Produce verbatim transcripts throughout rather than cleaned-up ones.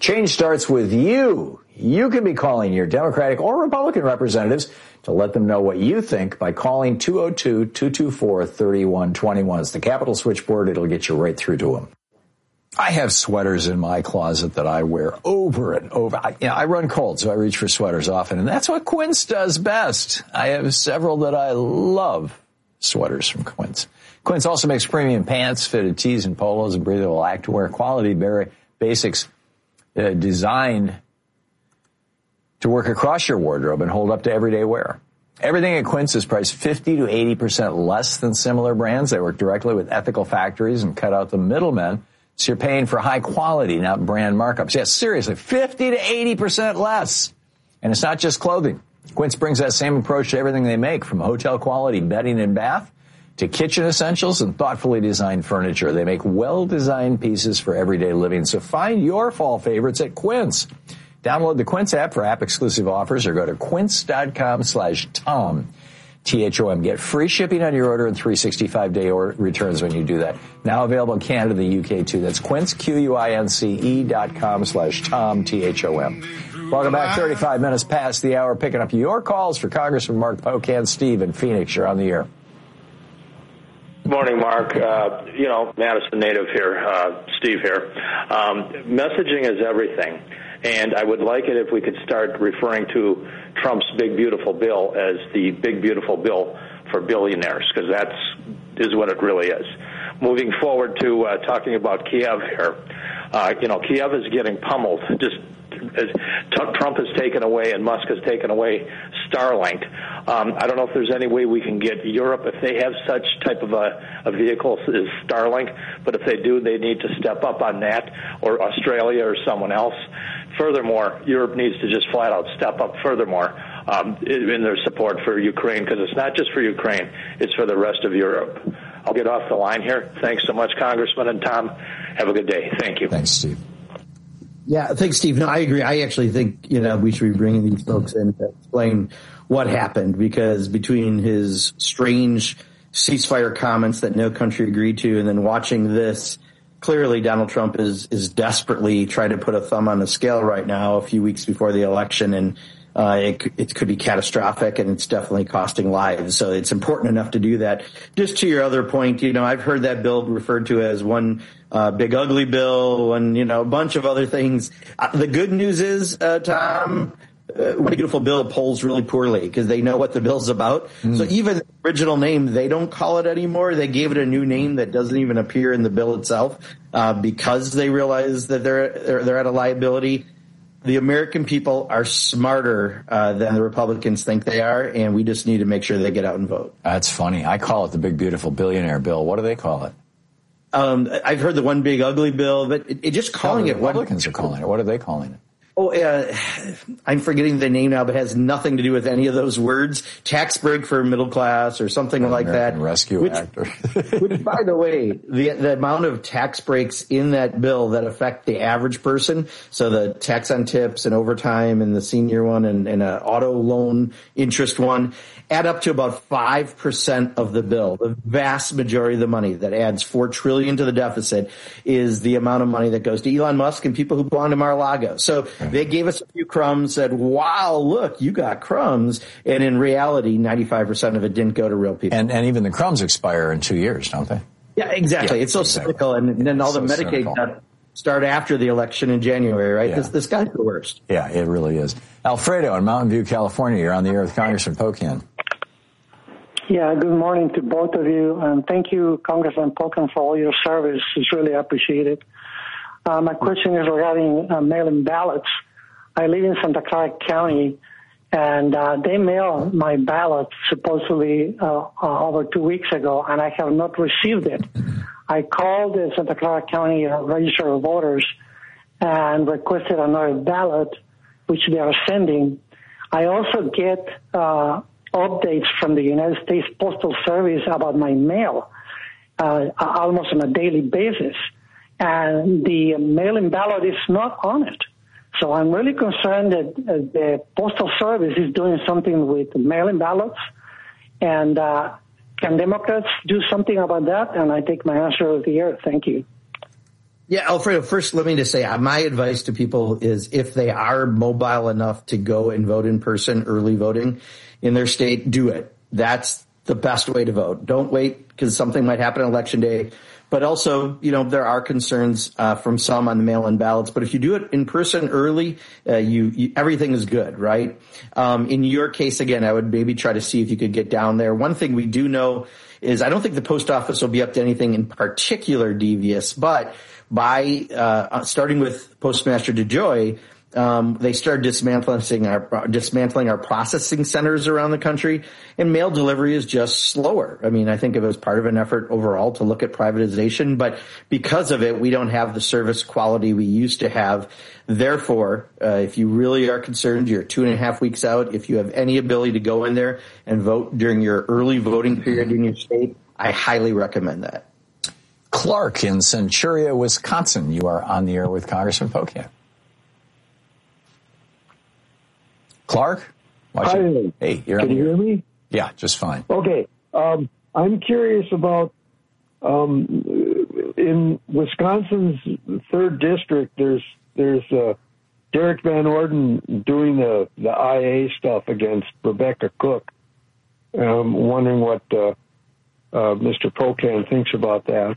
Change starts with you. You can be calling your Democratic or Republican representatives to let them know what you think by calling two oh two, two two four, three one two one. It's the Capitol switchboard. It'll get you right through to them. I have sweaters in my closet that I wear over and over. I, you know, I run cold, so I reach for sweaters often, and that's what Quince does best. I have several that I love sweaters from Quince. Quince also makes premium pants, fitted tees, and polos, and breathable activewear. Quality basics uh, designed to work across your wardrobe and hold up to everyday wear. Everything at Quince is priced fifty to eighty percent less than similar brands. They work directly with ethical factories and cut out the middlemen. So you're paying for high quality, not brand markups. Yes, seriously, fifty to eighty percent less. And it's not just clothing. Quince brings that same approach to everything they make, from hotel quality bedding and bath to kitchen essentials and thoughtfully designed furniture. They make well-designed pieces for everyday living. So find your fall favorites at Quince. Download the Quince app for app-exclusive offers or go to quince.com slash Tom. T H O M. Get free shipping on your order and three hundred sixty-five day returns when you do that. Now available in Canada, the U K too. That's Quince, Q U I N C E dot com slash Tom, T H O M. Welcome back. thirty-five minutes past the hour, picking up your calls for Congressman Mark Pocan. Steve in Phoenix, you're on the air. Good morning, Mark. Uh, you know, Madison native here, uh, Steve here. Um, messaging is everything. And I would like it if we could start referring to Trump's big, beautiful bill as the big, beautiful bill for billionaires, because that's is what it really is. Moving forward to uh, talking about Kiev here, uh, you know, Kiev is getting pummeled. Just as Trump has taken away and Musk has taken away Starlink. Um, I don't know if there's any way we can get Europe, if they have such type of a, a vehicle as Starlink, but if they do, they need to step up on that, or Australia or someone else. Furthermore, Europe needs to just flat out step up furthermore um, in their support for Ukraine, because it's not just for Ukraine, it's for the rest of Europe. I'll get off the line here. Thanks so much, Congressman, and Tom. Have a good day. Thank you. Thanks, Steve. Yeah, thanks, Steve. No, I agree. I actually think, you know, we should be bringing these folks in to explain what happened, because between his strange ceasefire comments that no country agreed to and then watching this, clearly Donald Trump is is desperately trying to put a thumb on the scale right now, a few weeks before the election, and uh, it, it could be catastrophic, and it's definitely costing lives. So it's important enough to do that. Just to your other point, you know, I've heard that bill referred to as one uh, big ugly bill, and, you know, a bunch of other things. Uh, the good news is, uh, Tom, uh, Beautiful Bill polls really poorly because they know what the bill's about. Mm. So even the original name, they don't call it anymore. They gave it a new name that doesn't even appear in the bill itself uh, because they realize that they're, they're they're at a liability. The American people are smarter uh, than the Republicans think they are, and we just need to make sure they get out and vote. That's funny. I call it the Big Beautiful Billionaire Bill. What do they call it? Um, I've heard the One Big Ugly Bill, but it, it just calling no, it. Republicans one, are calling it. What are they calling it? Oh, uh, I'm forgetting the name now, but it has nothing to do with any of those words. Tax break for middle class or something the like American that. Rescue which, Act. which, by the way, the, the amount of tax breaks in that bill that affect the average person, so the tax on tips and overtime and the senior one and, and an auto loan interest one, add up to about five percent of the bill. The vast majority of the money that adds four trillion dollars to the deficit is the amount of money that goes to Elon Musk and people who belong to Mar-a-Lago. So they gave us a few crumbs, said, wow, look, you got crumbs. And in reality, ninety-five percent of it didn't go to real people. And, and even the crumbs expire in two years, don't they? Yeah, exactly. Yeah, it's so exactly. cynical. And then all it's the so Medicaid stuff start after the election in January, right? Yeah. This, this guy's the worst. Yeah, it really is. Alfredo in Mountain View, California, you're on the air with Congressman Pocan. Yeah, good morning to both of you, and thank you, Congressman Pocan, for all your service. It's really appreciated. Uh, my question is regarding uh, mail-in ballots. I live in Santa Clara County, and uh, they mailed my ballot supposedly uh, uh, over two weeks ago, and I have not received it. I called the Santa Clara County uh, Register of Voters and requested another ballot, which they are sending. I also get uh, updates from the United States Postal Service about my mail uh, almost on a daily basis, and the mail-in ballot is not on it. So I'm really concerned that uh, the Postal Service is doing something with mail-in ballots, and uh, – can Democrats do something about that? And I take my answer of the air. Thank you. Yeah, Alfredo, first let me just say uh, my advice to people is if they are mobile enough to go and vote in person, early voting in their state, do it. That's the best way to vote. Don't wait because something might happen on election day. But also, you know, there are concerns uh, from some on the mail-in ballots. But if you do it in person early, uh, you, you everything is good, right? Um, in your case, again, I would maybe try to see if you could get down there. One thing we do know is I don't think the post office will be up to anything in particular devious, but by uh, starting with Postmaster DeJoy, Um, they started dismantling our, dismantling our processing centers around the country, and mail delivery is just slower. I mean, I think it was part of an effort overall to look at privatization, but because of it, we don't have the service quality we used to have. Therefore, uh, if you really are concerned, you're two and a half weeks out. If you have any ability to go in there and vote during your early voting period in your state, I highly recommend that. Clark in Centuria, Wisconsin. You are on the air with Congressman Pocan. Clark? Hi. You. Hey, you're Can on you the hear me? Yeah, just fine. Okay. Um, I'm curious about um, in Wisconsin's third district. There's there's uh, Derek Van Orden doing the the I A stuff against Rebecca Cook. I'm wondering what uh, uh, Mister Pocan thinks about that.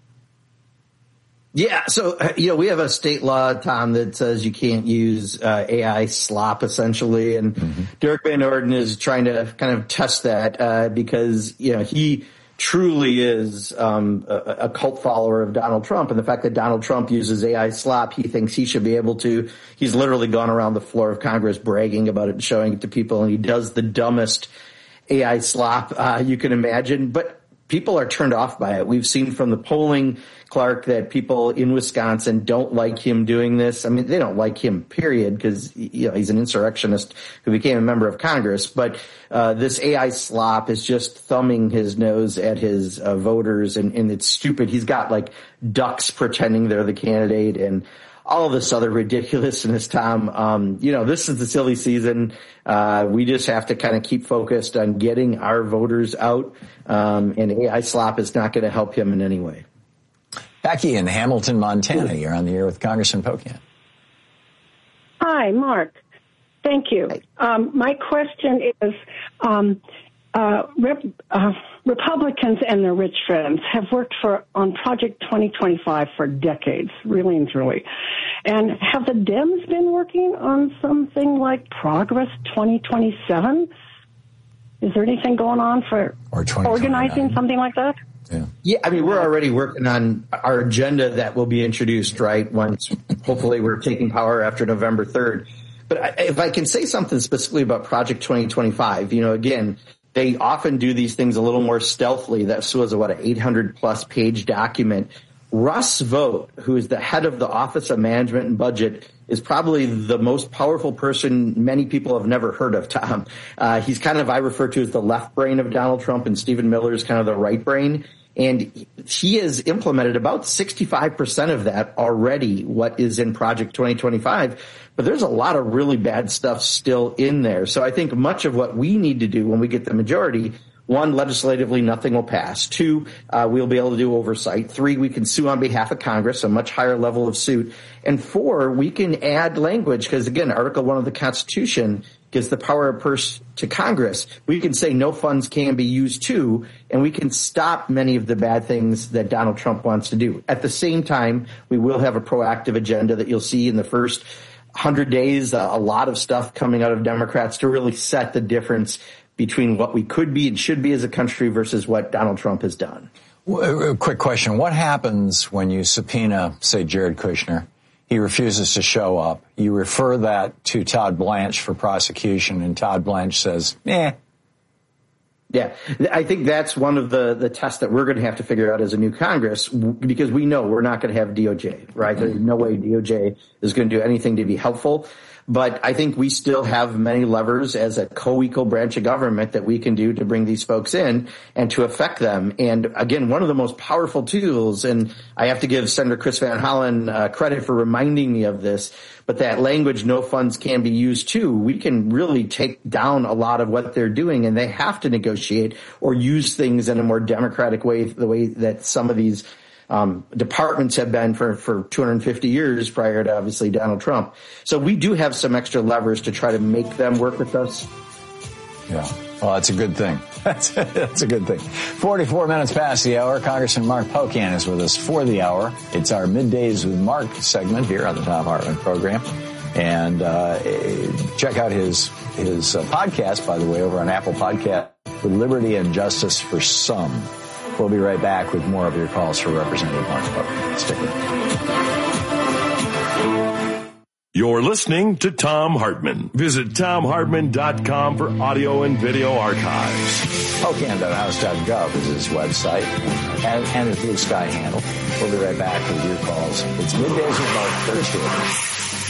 Yeah, so, you know, we have a state law, Tom, that says you can't use uh, A I slop, essentially, and mm-hmm. Derek Van Orden is trying to kind of test that uh, because, you know, he truly is um, a, a cult follower of Donald Trump, and the fact that Donald Trump uses A I slop, he thinks he should be able to. He's literally gone around the floor of Congress bragging about it and showing it to people, and he does the dumbest A I slop uh, you can imagine, but people are turned off by it. We've seen from the polling, Clark, that people in Wisconsin don't like him doing this. I mean, they don't like him, period, because you know, he's an insurrectionist who became a member of Congress. But uh, this A I slop is just thumbing his nose at his uh, voters, and, and it's stupid. He's got like ducks pretending they're the candidate and all of this other ridiculousness, Tom. Um, you know, this is the silly season. Uh, we just have to kind of keep focused on getting our voters out, um, and A I slop is not going to help him in any way. Becky in Hamilton, Montana. You're on the air with Congressman Pocan. Hi, Mark. Thank you. Um, my question is, um, uh, rep, uh, Republicans and their rich friends have worked for on Project twenty twenty-five for decades, really and truly. And have the Dems been working on something like Progress twenty twenty-seven? Is there anything going on for or organizing something like that? Yeah. yeah, I mean, we're already working on our agenda that will be introduced, right, once hopefully we're taking power after November third. But I, if I can say something specifically about Project twenty twenty-five, you know, again, they often do these things a little more stealthily. That was, what, an eight hundred plus page document. Russ Vought, who is the head of the Office of Management and Budget, is probably the most powerful person many people have never heard of, Tom. Uh, he's kind of, I refer to as the left brain of Donald Trump, and Stephen Miller is kind of the right brain. And he has implemented about sixty-five percent of that already, what is in Project twenty twenty-five. But there's a lot of really bad stuff still in there. So I think much of what we need to do when we get the majority, one, legislatively, nothing will pass. Two, uh, we'll be able to do oversight. Three, we can sue on behalf of Congress, a much higher level of suit. And four, we can add language because, again, Article one of the Constitution gives the power of purse to Congress. We can say no funds can be used to, and we can stop many of the bad things that Donald Trump wants to do. At the same time, we will have a proactive agenda that you'll see in the first one hundred days, uh, a lot of stuff coming out of Democrats to really set the difference between what we could be and should be as a country versus what Donald Trump has done. Well, a quick question. What happens when you subpoena, say, Jared Kushner? He refuses to show up. You refer that to Todd Blanche for prosecution, and Todd Blanche says, eh. Yeah, I think that's one of the, the tests that we're going to have to figure out as a new Congress, because we know we're not going to have D O J, right? There's no way D O J is going to do anything to be helpful. But I think we still have many levers as a co-equal branch of government that we can do to bring these folks in and to affect them. And again, one of the most powerful tools, and I have to give Senator Chris Van Hollen uh, credit for reminding me of this, but that language, no funds can be used to, we can really take down a lot of what they're doing, and they have to negotiate or use things in a more democratic way, the way that some of these um, departments have been for, for two hundred fifty years prior to obviously Donald Trump. So we do have some extra levers to try to make them work with us. Yeah. Well, that's a good thing. That's, that's a good thing. forty-four minutes past the hour. Congressman Mark Pocan is with us for the hour. It's our Middays with Mark segment here on the Thom Hartmann program. And uh, check out his his uh, podcast, by the way, over on Apple Podcast, with Liberty and Justice for Some. We'll be right back with more of your calls for Representative Mark Pocan. Stick around. You're listening to Thom Hartmann. Visit Thom Hartmann dot com for audio and video archives. Pocan dot house dot gov is his website and, and his Blue Sky handle. We'll be right back with your calls. It's Middays with Mark Thursday.